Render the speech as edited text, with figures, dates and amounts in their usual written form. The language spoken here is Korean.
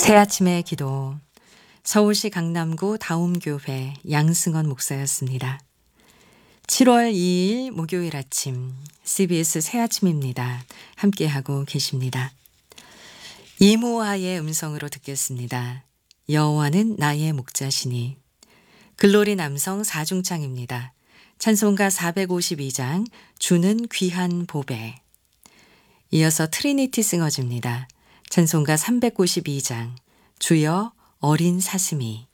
새아침의 기도. 서울시 강남구 다움교회 양승원 목사였습니다. 7월 2일 목요일 아침 CBS 새아침입니다. 함께하고 계십니다. 이모아의 음성으로 듣겠습니다. 여호와는 나의 목자시니. 글로리 남성 사중창입니다. 찬송가 452장 주는 귀한 보배. 이어서 트리니티 싱어즈입니다. 찬송가 392장 주여 어린 사슴이.